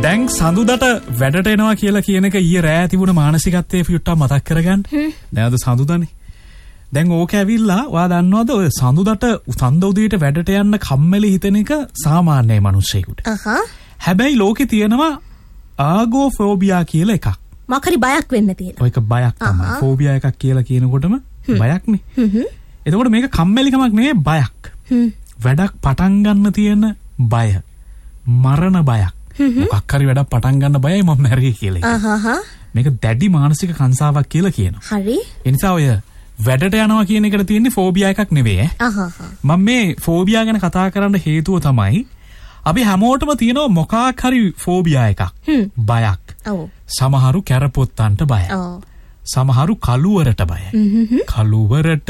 දැන් සඳුදට වැඩට එනවා කියලා කියන එක ඊයේ රෑ තිබුණ මානසිකත්වයේ පිටුට්ටක් මතක් කරගන්න. දැන් අද සඳුදනේ. දැන් ඕක ඇවිල්ලා ඔයා දන්නවද ඔය සඳුදට සඳ උදේට වැඩට යන්න කම්මැලි හිතෙන එක සාමාන්‍යයි මිනිස්සෙකුට. හැබැයි ලෝකේ තියෙනවා ආගෝෆෝබියා කියලා එකක්. මාකරි බයක් වෙන්න තියෙනවා. ඔයක බයක් තමයි. ෆෝබියා එකක් කියලා කියනකොටම බයක්නේ. එතකොට මේක කම්මැලිකමක් නෙවෙයි බයක්. වැඩක් පටන් ගන්න තියෙන බය. මරණ බයක්. මොකක් හරි වැඩක් පටන් ගන්න බයයි මම මැරෙයි කියලා. මේක දැඩි මානසික කංසාවක් කියලා කියනවා. හරි. ඒ නිසා ඔය වැඩට යනවා කියන එකට තියෙන්නේ ෆෝබියා එකක් නෙවෙයි මම මේ ෆෝබියා ගැන කතා කරන්න හේතුව තමයි අපි හැමෝටම තියෙනවා මොකක් හරි ෆෝබියා එකක්. බයක්. සමහරු කැරපොත්තන්ට බයයි. සමහරු කළුවරට බයයි. කළුවරට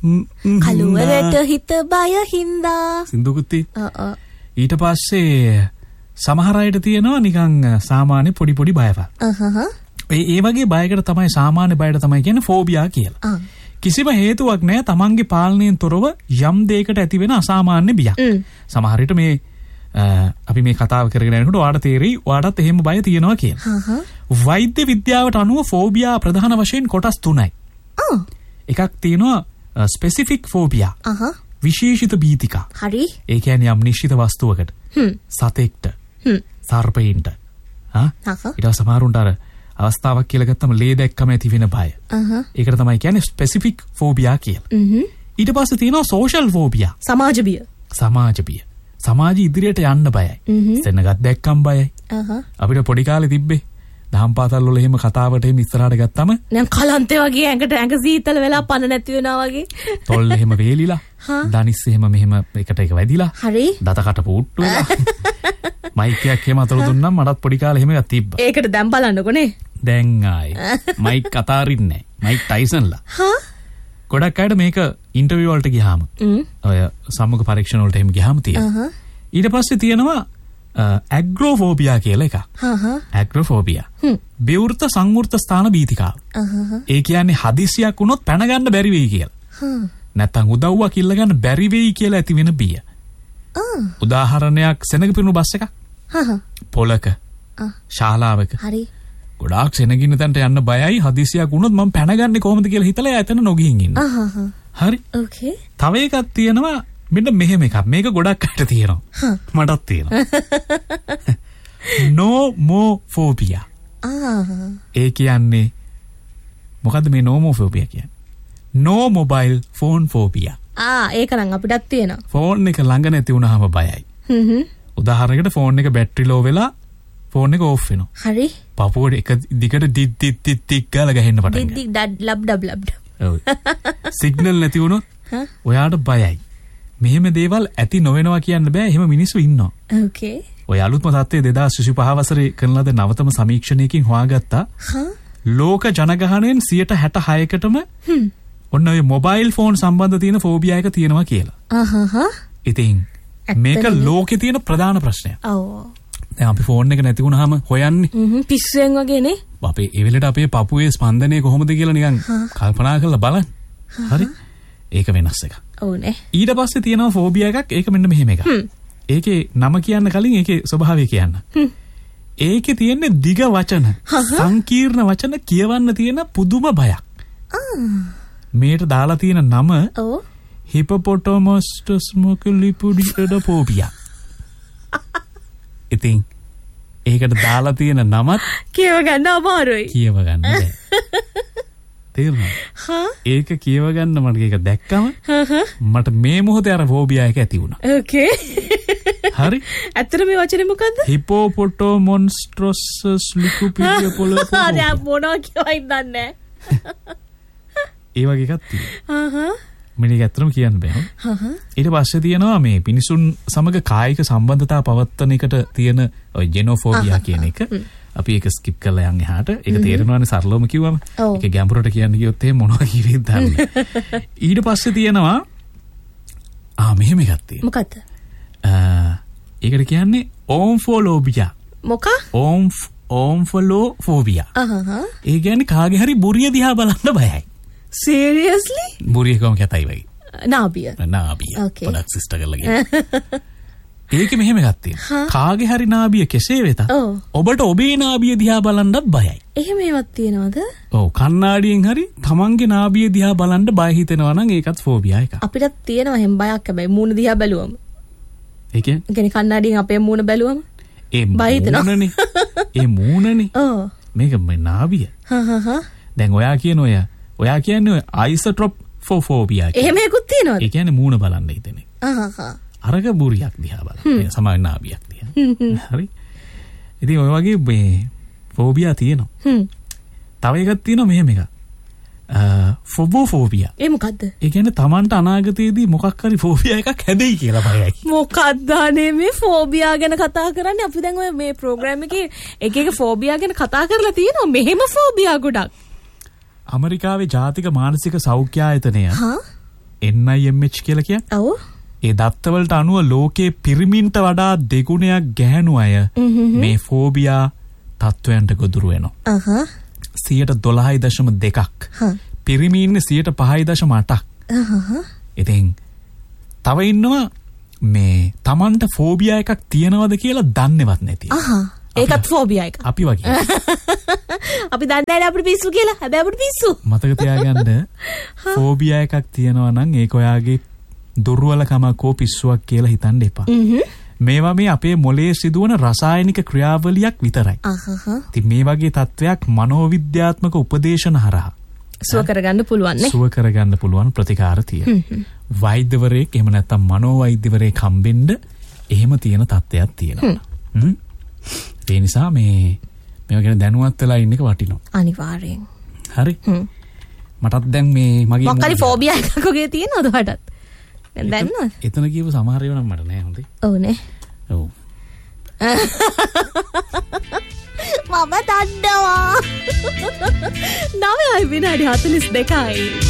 හිත බය හින්දා සින්දුකුත් ඊට පස්සේ සමහර අයට තියෙනවා නිකන් සාමාන්‍ය පොඩි පොඩි බයවල්. ඒ වගේ බයකට තමයි සාමාන්‍ය බයට තමයි කියන්නේ ෆෝබියා කියලා. කිසිම හේතුවක් නැහැ තමන්ගේ පාලනයෙන් තොරව යම් දෙයකට ඇති වෙන අසාමාන්‍ය බියක්. සමහර විට මේ අපි මේ කතාව කරගෙන යනකොට ඔයාලට තේරෙයි ඔයාලටත් එහෙම බය තියෙනවා කියලා. වෛද්‍ය විද්‍යාවට අනුව ෆෝබියා ප්‍රධාන වශයෙන් කොටස් 3යි. එකක් තියෙනවා ස්පෙસિෆික් ෆෝබියා. විශේෂිත බීතිකා. හරි. ඒ කියන්නේ යම් නිශ්චිත වස්තුවකට. සතෙක්ට. සර්පයින්ට. ඊට සමහරුන්ට අර අවස්ථාවක් කියලා ගත්තම ලේ දැක්කම ඇති වෙන බය. ඒකට තමයි කියන්නේ ස්පෙસિෆික් ෆෝබියා කියලා. ඊට පස්සේ තියෙනවා සෝෂල් ෆෝබියා. සමාජ බිය. සමාජ බිය. සමාජ ඉදිරියට යන්න බයයි. සෙනගත් දැක්කම බයයි. අපිට පොඩි කාලේ තිබ්බේ දහම් පාසල් වල එහෙම කතාවට එහෙම ඉස්සරහට ගත්තම දැන් කලන්තේ වගේ ඇඟ සීතල වෙලා පණ නැති වෙනවා වගේ. තොල් එහෙම වේලිලා. දනිස් එහෙම මෙහෙම එකට එක වැදිලා. හරි. දතකට පුට්ටු වෙලා. මයික් එකක් එහෙම අතල දුන්නම් මටත් පොඩි කාලේ එහෙම එකක් තිබ්බා. ඒකට දැන් බලන්නකොනේ. දැන් ආයි මයික් අතාරින්නේ නැහැ. මයික් ටයිසන්ලා. ගොඩක් අයට මේක ඉන්ටර්වියු වලට ගියාම ඔය සම්මුඛ පරීක්ෂණ වලට එහෙම ගියාම තියෙනවා. ඊට පස්සේ තියෙනවා ඇග්‍රෝෆෝබියා කියලා එකක්. ඇග්‍රෝෆෝබියා. විවෘත සංවෘත ස්ථාන බීතිකාව. ඒ කියන්නේ හදිසියක් වුණොත් පැන ගන්න බැරි වෙයි කියලා. නැත්තම් උදව්වක් ඉල්ල ගන්න බැරි වෙයි කියලා ඇති වෙන බිය. උදාහරණයක් සෙනග පිරුණු බස් එකක්. පොලක. ශාලාවක. හරි. ගොඩාක් සෙනගින්න තැනට යන්න බයයි හදිසියක් වුණොත් මම පැන ගන්නේ කොහොමද කියලා හිතලා එතන නොගිහින් ඉන්නවා. හරි. ඕකේ. තව එකක් තියෙනවා මෙන්න මෙහෙම එකක්. මේක ගොඩක් අයට තියෙනවා. මටත් තියෙනවා. නෝමෝෆෝබියා. ඒ කියන්නේ මොකද්ද මේ නෝමෝෆෝබියා කියන්නේ? නෝ මොබයිල් ෆෝන් ෆෝබියා. ඒක නම් අපිටත් තියෙනවා. ෆෝන් එක ළඟ නැති වුණාම බයයි. උදාහරණයකට ෆෝන් එක බැටරි ලෝ වෙලා ෆෝන් එක ඕෆ් වෙනවා. හරි. පපුවට එක දිගට ටික් ගාලා ගහන්න පටන් ගන්නවා. ටික් ඩඩ් ලබ් ඩබ් ලබ්. ඔව්. සිග්නල් නැති වුණොත් ඔයාට බයයි. මෙහෙම දේවල් ඇති නොවෙනවා කියන්න බෑ. එහෙම මිනිස්සු ඉන්නවා. ඕකේ. ඔය අලුත්ම තත්ත්වයේ 2025 වසරේ කරන ලද නවතම සමීක්ෂණයකින් හොයාගත්තා. ලෝක ජනගහනයෙන් 66%කටම ඔන්න ඔය මොබයිල් ෆෝන් සම්බන්ධ තියෙන ෆෝබියා එක තියෙනවා කියලා. ඉතින් මේක ලෝකේ තියෙන ප්‍රධාන ප්‍රශ්නයක්. ඔව්. දැන් අපි ෆෝන් එක නැති වුණාම හොයන්නේ පිස්සුවෙන් වගේනේ. අපේ ඒ වෙලෙට අපේ පපුවේ ස්පන්දනය කොහොමද කියලා නිකන් කල්පනා කරලා බලන්න. හරි? ඒක වෙනස් එකක්. ඕනේ. ඊට පස්සේ තියෙනවා ෆෝබියා එකක්. ඒක මෙන්න මෙහෙම එකක්. ඒකේ නම කියන්න කලින් ඒකේ ස්වභාවය කියන්න. ඒකේ තියෙන්නේ දිග වචන, සංකීර්ණ වචන කියවන්න තියෙන පුදුම බයක්. මේට දාලා තියෙන නම හිපොපොටමස්ටස් මොකලිපුඩිඩ ෆෝබියා. ඉතින් ඒකට දාලා තියෙන නමත් කියව ගන්න අමාරුයි. කියව ගන්න බෑ. ඒක කියව ගන්න මට ඒක දැක්කම මට මේ මොහොතේ අර ෆෝබියා එක ඇති වුණා. ඕකේ. හරි. ඇත්තට මේ වචනේ මොකද්ද? හිපොපොටොමොන්ස්ට්‍රොසස් ලිකුපිඩිය පොලොපෝ. ආ මොනවා කියවයිද දන්නේ ඒ වගේ එකක් තියෙනවා. මේක ඇත්තටම කියන්න බෑ. ඊට පස්සේ තියෙනවා මේ පිනිසුන් සමග කායික සම්බන්ධතා පවත්වන එකට තියෙන ඔය ජෙනෝෆෝබියා කියන එක. අපි ඒක ස්කිප් කරලා යන් එහාට. ඒක තේරෙනවානේ සරලවම කිව්වම. ඒක ගැඹුරට කියන්න ගියොත් එහෙම මොනවා කියෙද දන්නේ. ඊට පස්සේ තියෙනවා මෙහෙම එකක් තියෙනවා. මොකද්ද? ඒකට කියන්නේ ඕම්ෆෝලෝබියා. මොකක්? ඕම්ෆොලෝෆෝබියා. ඒ කියන්නේ කාගේ හරි බුරිය දිහා බලන්න බයයි. Seriously? බුරිය කොහොම කැතයි වගේ. නාබිය. පොඩක් සිස්ටර් කරලා ගියා. ඒක මෙහෙම ගත්තේ. කාගේ හරි නාභිය කෙසේ වෙතත් ඔබට ඔබේ නාභිය දිහා බලන්නත් බයයි. එහෙම ඒවත් තියෙනවද? ඔව් කණ්ණාඩියෙන් හරි තමන්ගේ නාභිය දිහා බලන්න බය හිතෙනවා නම් ඒකත් ෆෝබියා එකක්. අපිටත් තියෙනවා එහෙම බයක් හැබැයි මූණ දිහා බැලුවම. ඒ කියන්නේ කණ්ණාඩියෙන් අපේ මූණ බැලුවම ඒ මූණනේ. ඒ මූණනේ. ඔව්. මේක මේ නාභිය. දැන් ඔයා කියන්නේ ඔය අයිසොට්‍රොප් ෆෝබියා. එහෙම එකක් තියෙනවද? ඒ කියන්නේ මූණ බලන්න හිතෙන එක. අරක බුරියක් දිහා බලන්න. සමාන නාභියක් දිහා. හරි. ඉතින් ඔය වගේ මේ ෆෝබියා තියෙනවා. තව එකක් තියෙනවා මෙහෙම එකක්. ෆෝබෝෆෝබියා. ඒ මොකද්ද? ඒ කියන්නේ Tamanට අනාගතයේදී මොකක් හරි ෆෝබියා එකක් හැදෙයි කියලා බයයි. මොකද්ද අනේ මේ ෆෝබියා ගැන කතා කරන්නේ? අපි දැන් ඔය මේ ප්‍රෝග්‍රෑම් එකේ එක ෆෝබියා ගැන කතා කරලා තියෙනවා. මෙහෙම ෆෝබියා ගොඩක්. ඇමරිකාවේ ජාතික මානසික සෞඛ්‍ය ආයතනය NIMH කියලා කියන්නේ. ඔව්. ඒ දත්තවලට අනුව ලෝකේ පිරිමින්ට වඩා දෙගුණයක් ගැහැණු අය මේ ෆෝබියා තත්වයන්ට ගොදුරු වෙනවා. 12.2ක්. පිරිමි ඉන්නේ 5.8ක්. ඉතින් තව ඉන්නවා මේ Tamanට ෆෝබියා එකක් තියනවද කියලා දන්නේවත් නැති. ඒකත් ෆෝබියා එකක්. අපි වගේ. අපි දන්නේ නැහැ අපිට පිස්සු කියලා. හැබැයි අපිට පිස්සු. මතක තියාගන්න ෆෝබියා එකක් තියනවා නම් ඒක ඔයාගේ දුර්වලකමක් හෝ පිස්සුවක් කියලා හිතන්න එපා. මේවා මේ අපේ මොලේ සිදුවන රසායනික ක්‍රියාවලියක් විතරයි. ඉතින් මේ වගේ තත්වයක් මනෝවිද්‍යාත්මක උපදේශන හරහා සුව කරගන්න පුළුවන් නේ. සුව කරගන්න පුළුවන් ප්‍රතිකාර තියෙනවා. වෛද්‍යවරයෙක් එහෙම නැත්නම් මනෝවෛද්‍යවරයෙක් හම්බෙන්න එහෙම තියෙන තත්ත්වයක් තියෙනවා. ඒ නිසා මේවා ගැන දැනුවත් වෙලා ඉන්න එක වටිනවා. අනිවාර්යෙන්. හරි. මටත් දැන් මේ මගේ මොකක්ද ෆෝබියා එකක් වගේ තියෙනවද ඔයාටත්? දැන්නවද? එතන කියව සමහර ඒවා නම් මට නෑ හොඳේ. ඔව් නේ. ඔව්. මම දන්නවා. 9 විනාඩි 42යි.